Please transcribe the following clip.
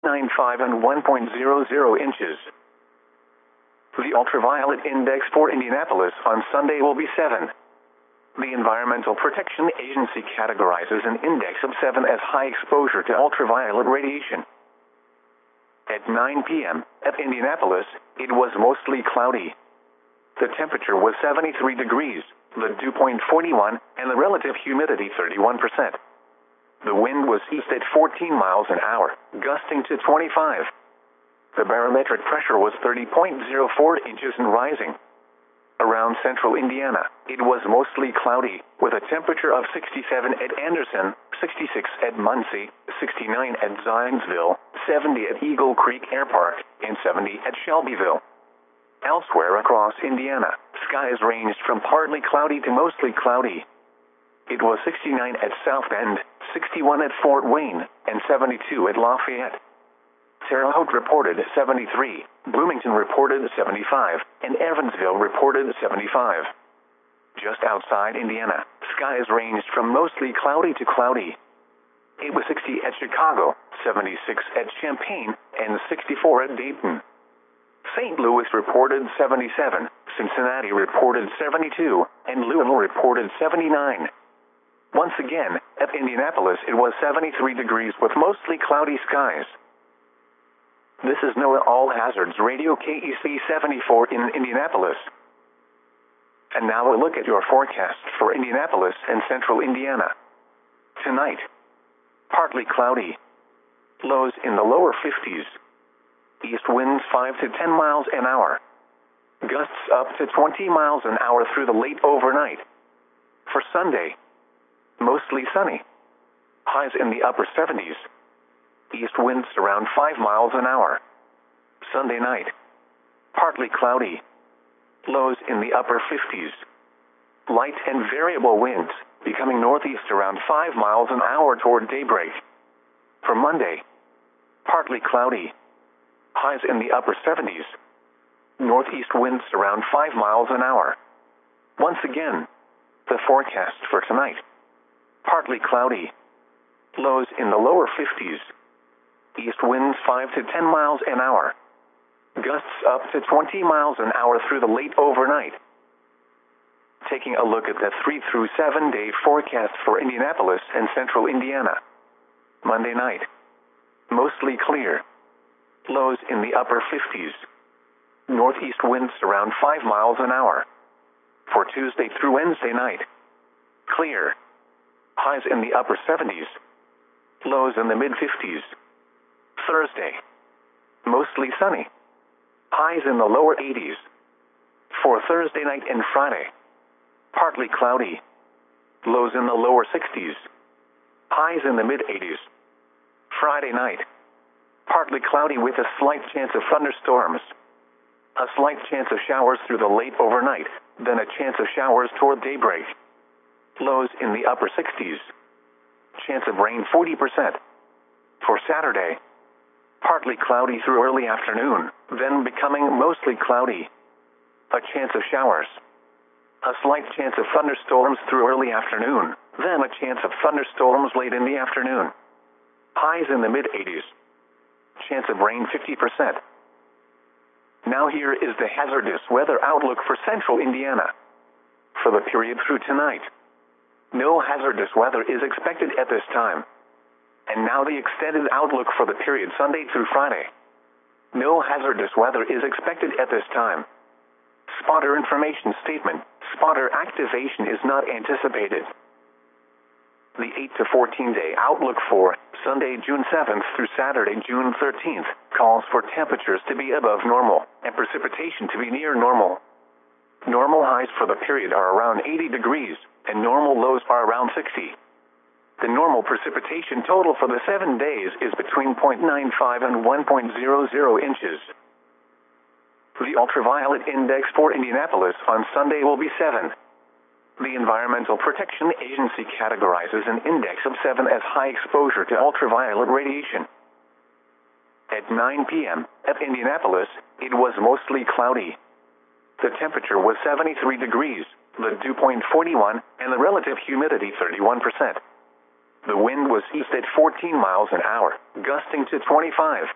0.95 and 1.00 inches. The ultraviolet index for Indianapolis on Sunday will be 7. The Environmental Protection Agency categorizes an index of 7 as high exposure to ultraviolet radiation. At 9 p.m. at Indianapolis, it was mostly cloudy. The temperature was 73 degrees, the dew point 41, and the relative humidity 31%. The wind was east at 14 miles an hour, gusting to 25. The barometric pressure was 30.04 inches and rising. Around central Indiana, it was mostly cloudy, with a temperature of 67 at Anderson, 66 at Muncie, 69 at Zionsville, 70 at Eagle Creek Air Park, and 70 at Shelbyville. Elsewhere across Indiana, skies ranged from partly cloudy to mostly cloudy. It was 69 at South Bend, 61 at Fort Wayne, and 72 at Lafayette. Terre Haute reported 73, Bloomington reported 75, and Evansville reported 75. Just outside Indiana, skies ranged from mostly cloudy to cloudy. It was 60 at Chicago, 76 at Champaign, and 64 at Dayton. St. Louis reported 77, Cincinnati reported 72, and Louisville reported 79. Once again, at Indianapolis it was 73 degrees with mostly cloudy skies. This is NOAA All Hazards Radio KEC 74 in Indianapolis. And now a look at your forecast for Indianapolis and central Indiana. Tonight, partly cloudy. Lows in the lower 50s. East winds 5 to 10 miles an hour. Gusts up to 20 miles an hour through the late overnight. For Sunday, mostly sunny. Highs in the upper 70s. East winds around 5 miles an hour. Sunday night, partly cloudy. Lows in the upper 50s. Light and variable winds, becoming northeast around 5 miles an hour toward daybreak. For Monday, partly cloudy. Highs in the upper 70s. Northeast winds around 5 miles an hour. Once again, the forecast for tonight. Partly cloudy. Lows in the lower 50s. East winds 5 to 10 miles an hour. Gusts up to 20 miles an hour through the late overnight. Taking a look at the 3 through 7 day forecast for Indianapolis and central Indiana. Monday night, mostly clear. Lows in the upper 50s. Northeast winds around 5 miles an hour. For Tuesday through Wednesday night, clear. Highs in the upper 70s. Lows in the mid-50s. Thursday, mostly sunny. Highs in the lower 80s. For Thursday night and Friday, partly cloudy. Lows in the lower 60s. Highs in the mid-80s. Friday night, partly cloudy with a slight chance of thunderstorms. A slight chance of showers through the late overnight, then a chance of showers toward daybreak. Lows in the upper 60s. Chance of rain 40%. For Saturday, partly cloudy through early afternoon, then becoming mostly cloudy. A chance of showers. A slight chance of thunderstorms through early afternoon, then a chance of thunderstorms late in the afternoon. Highs in the mid-80s. Chance of rain 50%. Now here is the hazardous weather outlook for central Indiana. For the period through tonight, no hazardous weather is expected at this time. And now the extended outlook for the period Sunday through Friday. No hazardous weather is expected at this time. Spotter information statement. Spotter activation is not anticipated. The 8 to 14 day outlook for Sunday, June 7th through Saturday, June 13th calls for temperatures to be above normal and precipitation to be near normal. Normal highs for the period are around 80 degrees and normal lows are around 60. The normal precipitation total for the 7 days is between 0.95 and 1.00 inches. The ultraviolet index for Indianapolis on Sunday will be 7. The Environmental Protection Agency categorizes an index of 7 as high exposure to ultraviolet radiation. At 9 p.m. at Indianapolis, it was mostly cloudy. The temperature was 73 degrees, the dew point 41, and the relative humidity 31%. The wind was east at 14 miles an hour, gusting to 25.